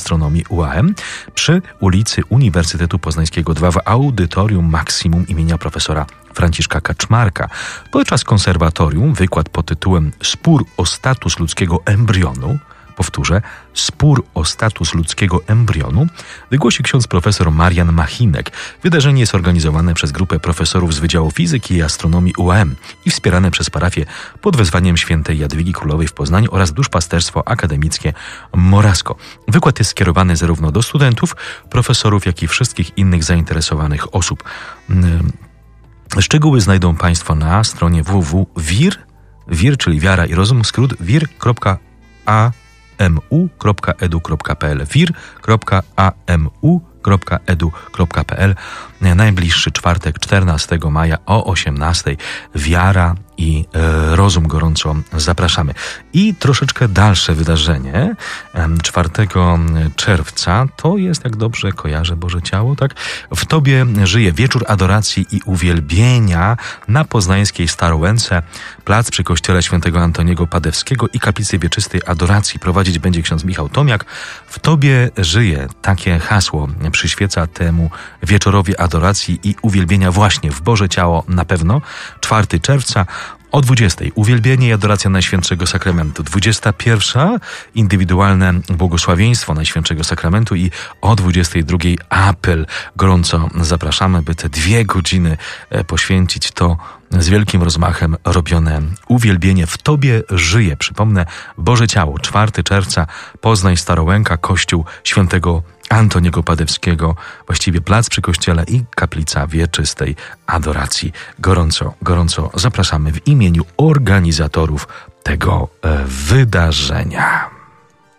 Astronomii UAM przy ulicy Uniwersytetu Poznańskiego 2 w Audytorium Maksimum imienia profesora Franciszka Kaczmarka. Podczas konserwatorium wykład pod tytułem Spór o status ludzkiego embrionu, powtórzę, spór o status ludzkiego embrionu, wygłosi ksiądz profesor Marian Machinek. Wydarzenie jest organizowane przez grupę profesorów z Wydziału Fizyki i Astronomii UAM i wspierane przez parafię pod wezwaniem świętej Jadwigi Królowej w Poznaniu oraz duszpasterstwo akademickie Morasko. Wykład jest skierowany zarówno do studentów, profesorów, jak i wszystkich innych zainteresowanych osób. Szczegóły znajdą Państwo na stronie www.wir, czyli wiara i rozum, skrót wir.amu.edu.pl wir.amu.edu.pl. Najbliższy czwartek, 14 maja o 18:00 Wiara i rozum, gorąco zapraszamy. I troszeczkę dalsze wydarzenie 4 czerwca to jest, jak dobrze kojarzę, Boże Ciało, tak? W Tobie żyje wieczór adoracji i uwielbienia na poznańskiej Starołęce, plac przy kościele świętego Antoniego Padewskiego i kaplicy wieczystej adoracji. Prowadzić będzie ksiądz Michał Tomiak. W Tobie żyje, takie hasło przyświeca temu wieczorowi adoracji i uwielbienia właśnie w Boże Ciało na pewno. 4 czerwca o 20:00 uwielbienie i adoracja Najświętszego Sakramentu. 21:00 indywidualne błogosławieństwo Najświętszego Sakramentu i o 22:00 apel. Gorąco zapraszamy, by te 2 godziny poświęcić to z wielkim rozmachem robione uwielbienie. W Tobie żyje. Przypomnę, Boże Ciało, 4 czerwca, Poznań, Starołęka, Kościół Świętego Antoniego Padewskiego, właściwie plac przy kościele i kaplica wieczystej adoracji. Gorąco zapraszamy w imieniu organizatorów tego wydarzenia.